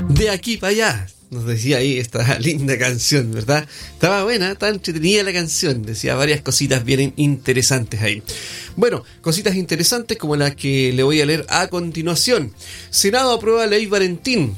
De aquí para allá, nos decía ahí esta linda canción, ¿verdad? Estaba buena, estaba entretenida la canción, decía varias cositas bien interesantes ahí. Bueno, cositas interesantes como las que le voy a leer a continuación. Senado aprueba ley Valentín.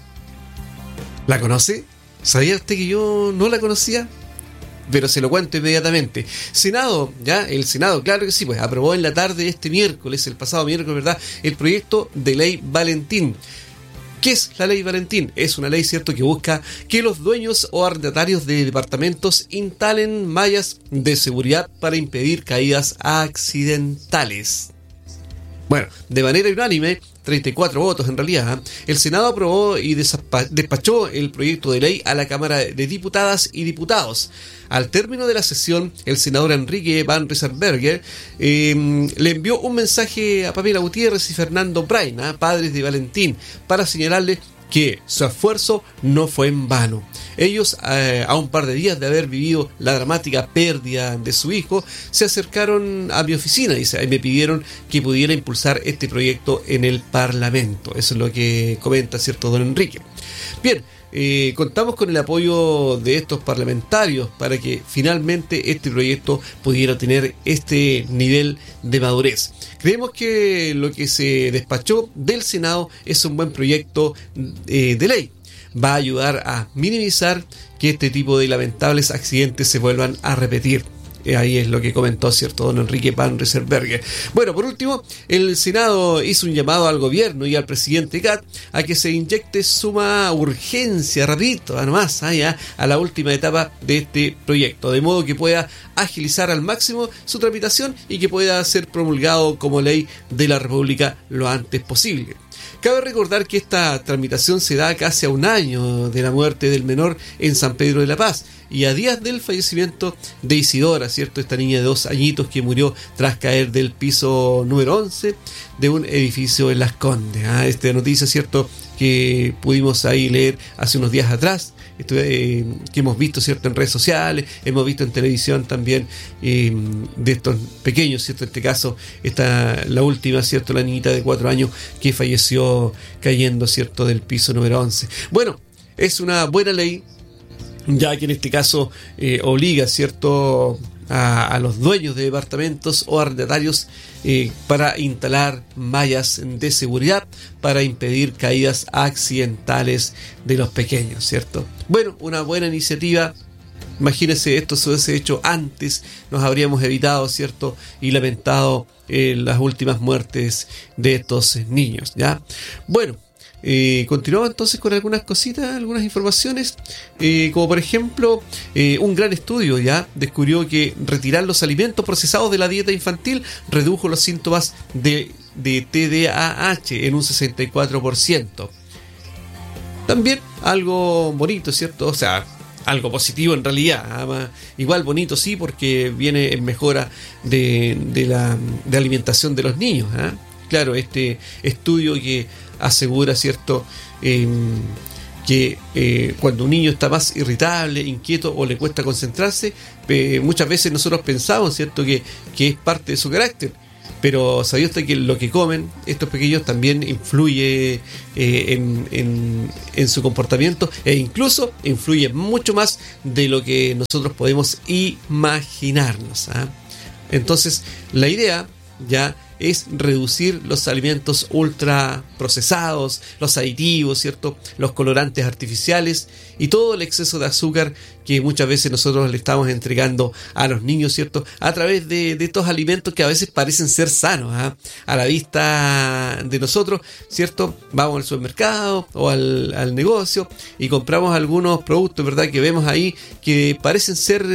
¿La conoce? ¿Sabía usted que yo no la conocía? Pero se lo cuento inmediatamente. Senado, ya, el Senado, claro que sí, pues aprobó en la tarde de este miércoles, el pasado miércoles, ¿verdad?, el proyecto de ley Valentín. ¿Qué es la ley Valentín? Es una ley, cierto, que busca que los dueños o arrendatarios de departamentos instalen mallas de seguridad para impedir caídas accidentales. Bueno, de manera unánime, 34 votos en realidad, el Senado aprobó y despachó el proyecto de ley a la Cámara de Diputadas y Diputados. Al término de la sesión, el senador Enrique Van Riesenberger le envió un mensaje a Pamela Gutiérrez y Fernando Braina, padres de Valentín, para señalarle que su esfuerzo no fue en vano. Ellos, a un par de días de haber vivido la dramática pérdida de su hijo, se acercaron a mi oficina y me pidieron que pudiera impulsar este proyecto en el Parlamento. Eso es lo que comenta, ¿cierto?, don Enrique. Bien, contamos con el apoyo de estos parlamentarios para que finalmente este proyecto pudiera tener este nivel de madurez. Creemos que lo que se despachó del Senado es un buen proyecto de ley. Va a ayudar a minimizar que este tipo de lamentables accidentes se vuelvan a repetir. Ahí es lo que comentó, cierto, don Enrique Van Riesenberger. Bueno, por último, el Senado hizo un llamado al gobierno y al presidente GATT a que se inyecte suma urgencia, rapidito, nomás, a la última etapa de este proyecto, de modo que pueda agilizar al máximo su tramitación y que pueda ser promulgado como ley de la República lo antes posible. Cabe recordar que esta tramitación se da casi a un año de la muerte del menor en San Pedro de la Paz y a días del fallecimiento de Isidora, ¿cierto? Esta niña de 2 añitos que murió tras caer del piso número 11 de un edificio en Las Condes. Esta noticia, ¿cierto?, que pudimos ahí leer hace unos días atrás, que hemos visto, ¿cierto?, en redes sociales, hemos visto en televisión también, de estos pequeños, ¿cierto? En este caso, la última, ¿cierto?, la niñita de 4 años que falleció cayendo, ¿cierto?, del piso número 11. Bueno, es una buena ley, ya que en este caso obliga, ¿cierto?, a los dueños de departamentos o arrendatarios para instalar mallas de seguridad para impedir caídas accidentales de los pequeños, ¿cierto? Bueno, una buena iniciativa. Imagínense, esto se hubiese hecho antes, nos habríamos evitado, ¿cierto?, y lamentado las últimas muertes de estos niños, ¿ya? Bueno, continuamos entonces con algunas cositas, algunas informaciones, como por ejemplo, un gran estudio ya descubrió que retirar los alimentos procesados de la dieta infantil redujo los síntomas de TDAH en un 64%. También algo bonito, ¿cierto? O sea, algo positivo en realidad, igual bonito sí, porque viene en mejora de alimentación de los niños, Claro, este estudio que asegura, ¿cierto?, que cuando un niño está más irritable, inquieto o le cuesta concentrarse, muchas veces nosotros pensamos, ¿cierto?, que es parte de su carácter. Pero ¿sabía usted que lo que comen estos pequeños también influye en su comportamiento e incluso influye mucho más de lo que nosotros podemos imaginarnos? Entonces, la idea ya es reducir los alimentos ultra procesados, los aditivos, ¿cierto?, los colorantes artificiales y todo el exceso de azúcar que muchas veces nosotros le estamos entregando a los niños, ¿cierto?, a través de estos alimentos que a veces parecen ser sanos, a la vista de nosotros, ¿cierto? Vamos al supermercado o al negocio y compramos algunos productos, ¿verdad?, que vemos ahí que parecen ser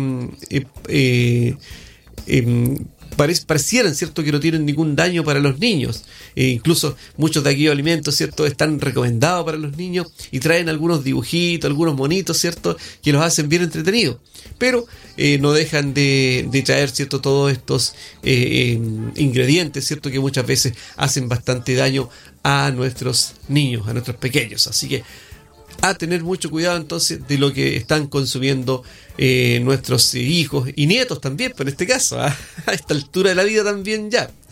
parecieran, ¿cierto?, que no tienen ningún daño para los niños. Incluso muchos de aquellos alimentos, ¿cierto?, están recomendados para los niños y traen algunos dibujitos, algunos monitos, ¿cierto?, que los hacen bien entretenidos. Pero no dejan de traer, ¿cierto?, todos estos ingredientes, ¿cierto?, que muchas veces hacen bastante daño a nuestros niños, a nuestros pequeños. Así que a tener mucho cuidado entonces de lo que están consumiendo nuestros hijos y nietos también, pero en este caso, a esta altura de la vida también ya.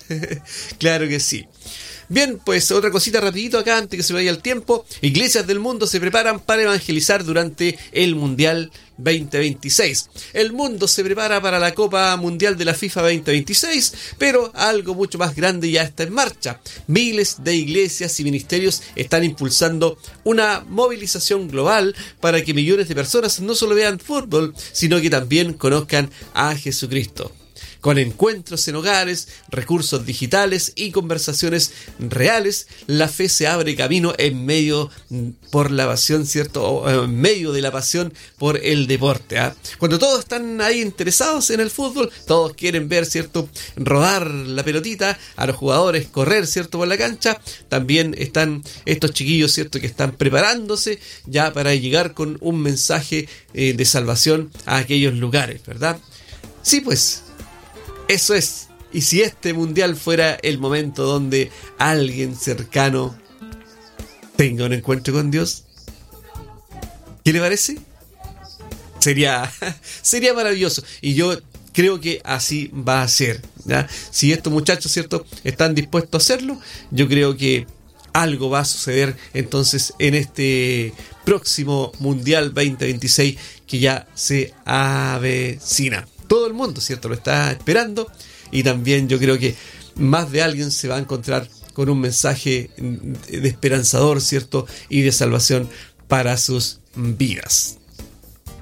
Claro que sí. Bien, pues otra cosita rapidito acá antes que se vaya el tiempo. Iglesias del mundo se preparan para evangelizar durante el Mundial 2026. El mundo se prepara para la Copa Mundial de la FIFA 2026, pero algo mucho más grande ya está en marcha. Miles de iglesias y ministerios están impulsando una movilización global para que millones de personas no solo vean fútbol, sino que también conozcan a Jesucristo. Con encuentros en hogares, recursos digitales y conversaciones reales, la fe se abre camino en medio por la pasión, ¿cierto? O en medio de la pasión por el deporte, ¿eh? Cuando todos están ahí interesados en el fútbol, todos quieren ver, ¿cierto?, rodar la pelotita, a los jugadores correr, ¿cierto?, por la cancha. También están estos chiquillos, ¿cierto?, que están preparándose ya para llegar con un mensaje de salvación a aquellos lugares, ¿verdad? Sí, pues. Eso es. Y si este mundial fuera el momento donde alguien cercano tenga un encuentro con Dios, ¿qué le parece? Sería maravilloso. Y yo creo que así va a ser, ¿ya? Si estos muchachos, ¿cierto?, están dispuestos a hacerlo, yo creo que algo va a suceder entonces en este próximo Mundial 2026 que ya se avecina. Todo el mundo, ¿cierto?, lo está esperando, y también yo creo que más de alguien se va a encontrar con un mensaje de esperanzador, ¿cierto?, y de salvación para sus vidas.